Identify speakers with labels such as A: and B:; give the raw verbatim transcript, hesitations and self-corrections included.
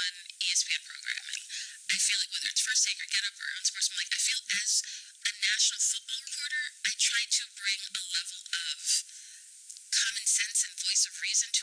A: on E S P N programming. I feel like whether it's First Take or Get Up or on Sports, I'm like, I feel as a national football reporter, I try to bring a level of common sense and voice of reason to